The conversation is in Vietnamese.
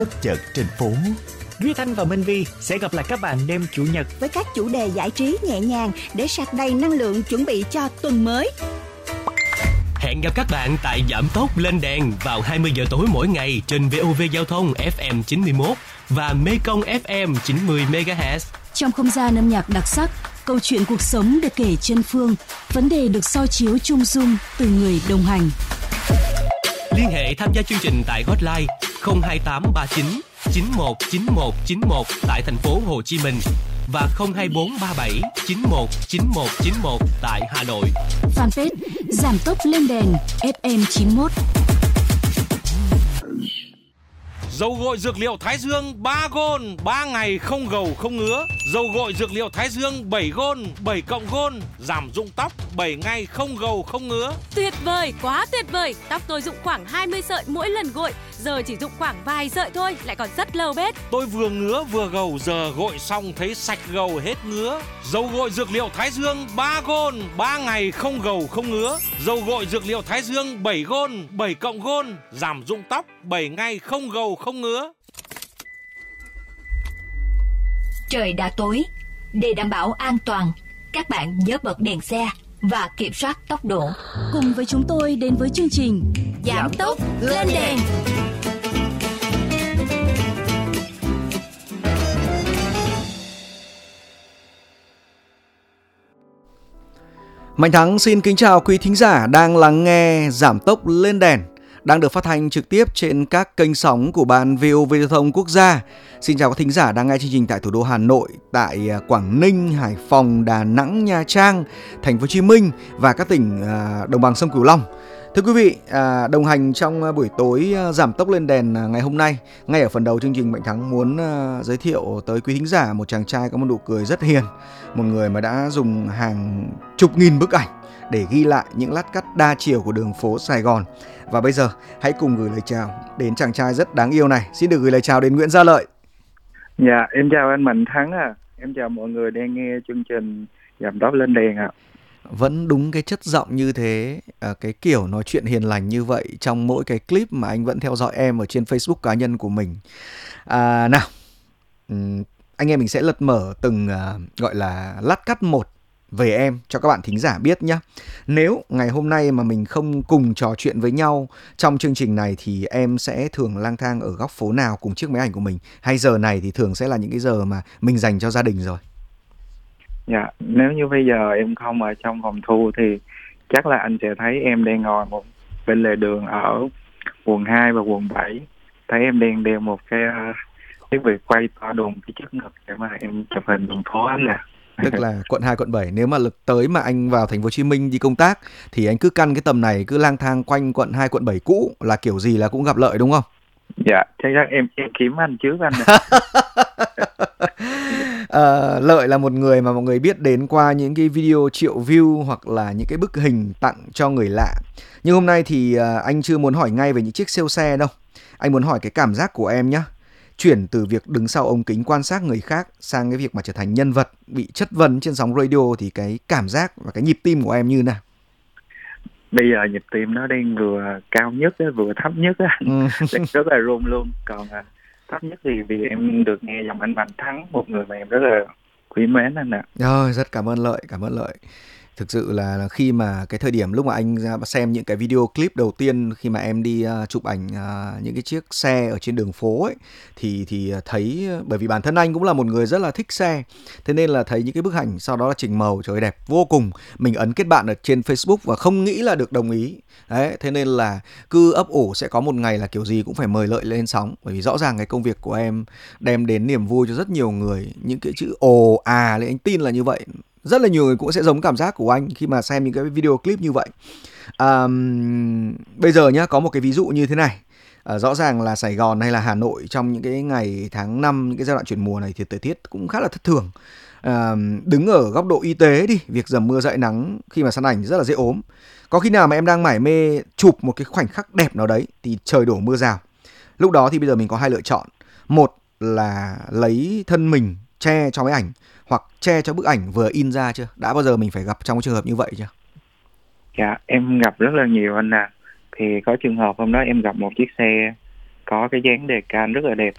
bất chợt trên phố. Duy Thanh và Minh Vi sẽ gặp lại các bạn đêm Chủ nhật với các chủ đề giải trí nhẹ nhàng để sạc đầy năng lượng chuẩn bị cho tuần mới. Hẹn gặp các bạn tại Giảm tốc lên đèn vào 20 giờ tối mỗi ngày trên VOV Giao thông FM 91 và Mekong FM 90 MHz. Trong không gian âm nhạc đặc sắc, câu chuyện cuộc sống được kể chân phương, vấn đề được soi chiếu chung dung từ người đồng hành. Liên hệ tham gia chương trình tại hotline 02839 919191 tại thành phố Hồ Chí Minh và 02437 919191 tại Hà Nội. Fanpage Giảm tốc lên đèn FM 91. Dầu gội dược liệu Thái Dương 3 gôn, 3 ngày không gầu không ngứa. Dầu gội dược liệu Thái Dương 7 gôn, 7 cộng gôn, giảm rụng tóc 7 ngày không gầu không ngứa. Tuyệt vời, quá tuyệt vời. Tóc tôi rụng khoảng 20 sợi mỗi lần gội, giờ chỉ rụng khoảng vài sợi thôi, lại còn rất lâu bết. Tôi vừa ngứa vừa gầu, giờ gội xong thấy sạch gầu hết ngứa. Dầu gội dược liệu Thái Dương 3 gôn, 3 ngày không gầu không ngứa. Dầu gội dược liệu Thái Dương 7 gôn, 7 cộng gôn, giảm rụng tóc 7 ngày không gầu không ngứa. Trời đã tối, để đảm bảo an toàn, các bạn nhớ bật đèn xe và kiểm soát tốc độ. Cùng với chúng tôi đến với chương trình Giảm tốc lên đèn. Mạnh Thắng xin kính chào quý thính giả đang lắng nghe Giảm tốc lên đèn, đang được phát thanh trực tiếp trên các kênh sóng của Ban VOV Giao thông Quốc gia. Xin chào các thính giả đang nghe chương trình tại thủ đô Hà Nội, tại Quảng Ninh, Hải Phòng, Đà Nẵng, Nha Trang, Thành phố Hồ Chí Minh và các tỉnh đồng bằng sông Cửu Long. Thưa quý vị, đồng hành trong buổi tối Giảm tốc lên đèn ngày hôm nay, ngay ở phần đầu chương trình, Mạnh Thắng muốn giới thiệu tới quý thính giả một chàng trai có một nụ cười rất hiền, một người mà đã dùng hàng chục nghìn bức ảnh để ghi lại những lát cắt đa chiều của đường phố Sài Gòn. Và bây giờ hãy cùng gửi lời chào đến chàng trai rất đáng yêu này. Xin được gửi lời chào đến Nguyễn Gia Lợi. Dạ, em chào anh Mạnh Thắng ạ. Em chào mọi người đang nghe chương trình Giảm tốc lên đèn ạ. Vẫn đúng cái chất giọng như thế, cái kiểu nói chuyện hiền lành như vậy trong mỗi cái clip mà anh vẫn theo dõi em ở trên Facebook cá nhân của mình. Nào, anh em mình sẽ lật mở từng gọi là lát cắt một về em cho các bạn thính giả biết nhé. Nếu ngày hôm nay mà mình không cùng trò chuyện với nhau trong chương trình này thì em sẽ thường lang thang ở góc phố nào cùng chiếc máy ảnh của mình? Hay giờ này thì thường sẽ là những cái giờ mà mình dành cho gia đình rồi? Dạ, nếu như bây giờ em không ở trong phòng thu thì chắc là anh sẽ thấy em đang ngồi một bên lề đường ở quận 2 và quận 7. Thấy em đang đeo một cái thiết bị quay to đùng cái trước ngực để mà em chụp hình đường phố anh nè. Tức là quận 2, quận 7. Nếu mà lực tới mà anh vào thành phố Hồ Chí Minh đi công tác thì anh cứ căn cái tầm này, cứ lang thang quanh quận 2, quận 7 cũ là kiểu gì là cũng gặp Lợi đúng không? Dạ, chắc em kiếm anh trước anh nè. Lợi là một người mà mọi người biết đến qua những cái video triệu view hoặc là những cái bức hình tặng cho người lạ. Nhưng hôm nay thì anh chưa muốn hỏi ngay về những chiếc siêu xe đâu. Anh muốn hỏi cái cảm giác của em nhé. Chuyển từ việc đứng sau ống kính quan sát người khác sang cái việc mà trở thành nhân vật bị chất vấn trên sóng radio thì cái cảm giác và cái nhịp tim của em như nào? Bây giờ nhịp tim nó đang vừa cao nhất vừa thấp nhất rất là run luôn. Còn thấp nhất thì vì em được nghe giọng anh Mạnh Thắng, một người mà em rất là quý mến anh ạ. Rồi, rất cảm ơn Lợi. Thực sự là khi mà cái thời điểm lúc mà anh xem những cái video clip đầu tiên khi mà em đi chụp ảnh những cái chiếc xe ở trên đường phố ấy thì thấy, bởi vì bản thân anh cũng là một người rất là thích xe, thế nên là thấy những cái bức ảnh sau đó là chỉnh màu trời đẹp vô cùng. Mình ấn kết bạn ở trên Facebook và không nghĩ là được đồng ý. Đấy, thế nên là cứ ấp ủ sẽ có một ngày là kiểu gì cũng phải mời Lợi lên sóng, bởi vì rõ ràng cái công việc của em đem đến niềm vui cho rất nhiều người. Những cái chữ ồ à lên anh tin là như vậy. Rất là nhiều người cũng sẽ giống cảm giác của anh khi mà xem những cái video clip như vậy. Bây giờ nhá, có một cái ví dụ như thế này. Rõ ràng là Sài Gòn hay là Hà Nội trong những cái ngày tháng 5, những cái giai đoạn chuyển mùa này thì thời tiết cũng khá là thất thường. Đứng ở góc độ y tế đi, việc dầm mưa dãi nắng khi mà săn ảnh rất là dễ ốm. Có khi nào mà em đang mải mê chụp một cái khoảnh khắc đẹp nào đấy thì trời đổ mưa rào. Lúc đó thì bây giờ mình có hai lựa chọn. Một là lấy thân mình che cho máy ảnh hoặc che cho bức ảnh vừa in ra chưa? Đã bao giờ mình phải gặp trong cái trường hợp như vậy chưa? Dạ, em gặp rất là nhiều anh ạ. Thì có trường hợp hôm đó em gặp một chiếc xe có cái dáng đề can rất là đẹp